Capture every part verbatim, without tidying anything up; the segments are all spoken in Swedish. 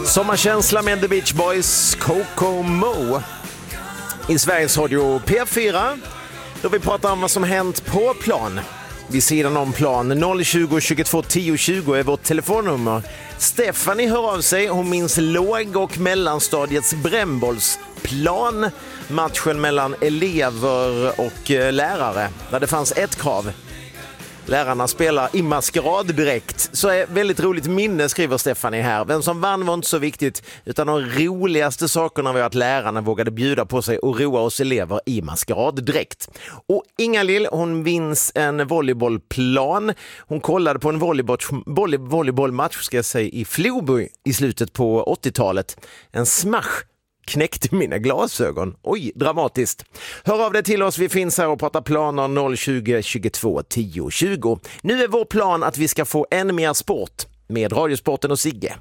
Sommarkänsla med The Beach Boys, Coco Mo i Sveriges Radio P fyra. Då vi pratar om vad som hänt på plan. Vid sidan om plan noll tjugo tjugotvå tio tjugo är vårt telefonnummer. Stephanie hör av sig. Hon minns låg- och mellanstadiets brännbollsplan. Matchen mellan elever och lärare. Där det fanns ett krav. Lärarna spelar i maskeraddräkt. Så är väldigt roligt minne, skriver Stephanie här. Vem som vann var inte så viktigt, utan de roligaste sakerna var att lärarna vågade bjuda på sig och roa oss elever i maskeraddräkt. Och Inga-Lill, hon vinns en volleybollplan. Hon kollade på en volleyboll, volley, volleybollmatch ska jag säga, i Floby i slutet på åttiotalet. En smash knäckte mina glasögon. Oj, dramatiskt. Hör av dig till oss, vi finns här och pratar planer noll tjugo tjugotvå tio tjugo. Nu är vår plan att vi ska få än mer sport med Radiosporten och Sigge.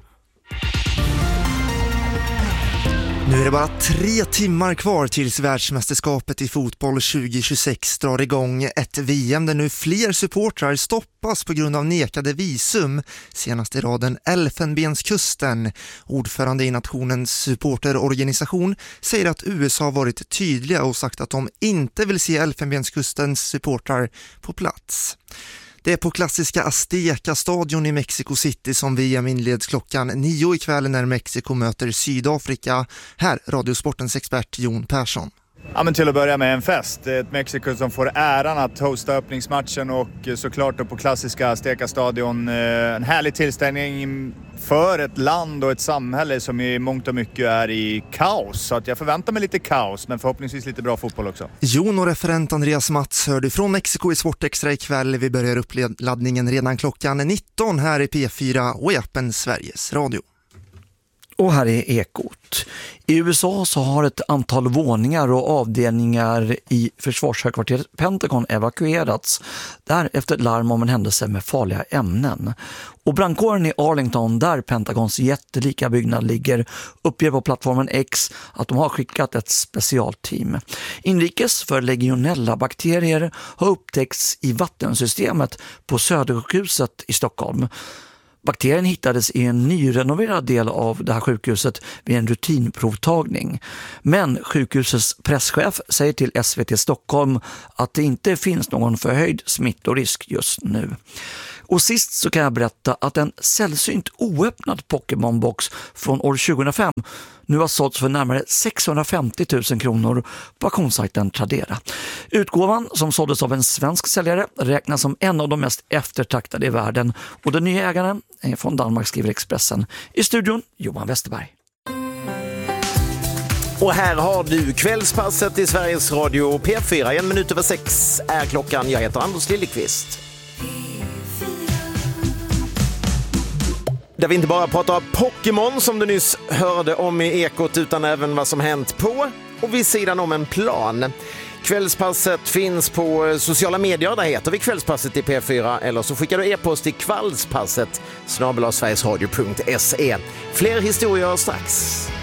Nu är det bara tre timmar kvar tills världsmästerskapet i fotboll tjugo tjugosex drar igång, ett V M där nu fler supportrar stoppas på grund av nekade visum. Senast i raden Elfenbenskusten. Ordförande i nationens supporterorganisation säger att U S A har varit tydliga och sagt att de inte vill se Elfenbenskustens supportrar på plats. Det är på klassiska Azteca-stadion i Mexico City som V M inleds klockan nio ikväll när Mexiko möter Sydafrika. Här Radiosportens expert Jon Persson. Ja, men till att börja med en fest. Ett Mexiko som får äran att hosta öppningsmatchen och såklart då på klassiska Azteca-stadion. En härlig tillställning för ett land och ett samhälle som i mångt och mycket är i kaos. Så att jag förväntar mig lite kaos, men förhoppningsvis lite bra fotboll också. Jon och referent Andreas Mats hörde från Mexiko i Sportextra ikväll. Vi börjar uppladdningen redan klockan nitton här i P fyra och i appen Sveriges Radio. Och här är Ekot. I U S A så har ett antal våningar och avdelningar i försvarshögkvarteret Pentagon evakuerats. Där efter larm om en händelse med farliga ämnen. Och brandkåren i Arlington, där Pentagons jättelika byggnad ligger, uppger på plattformen X att de har skickat ett specialteam. Inrikes för legionella-bakterier har upptäckts i vattensystemet på Södersjukhuset i Stockholm. Bakterien hittades i en nyrenoverad del av det här sjukhuset vid en rutinprovtagning. Men sjukhusets presschef säger till S V T Stockholm att det inte finns någon förhöjd smittorisk just nu. Och sist så kan jag berätta att en sällsynt oöppnad Pokémon-box från år tjugohundrafem nu har sålts för närmare sexhundrafemtio tusen kronor på auktionssajten Tradera. Utgåvan, som såldes av en svensk säljare, räknas som en av de mest eftertraktade i världen. Och den nya ägaren är från Danmark, skriver Expressen. I studion, Johan Westerberg. Och här har du kvällspasset i Sveriges Radio P fyra. En minut över sex är klockan. Jag heter Anders Lillekvist. Där vi inte bara pratar Pokémon som du nyss hörde om i Ekot, utan även vad som hänt på och vid sidan om en plan. Kvällspasset finns på sociala medier, där heter vi Kvällspasset i P fyra, eller så skickar du e-post till kvällspasset snabel-a sverigesradio punkt se. Fler historier strax.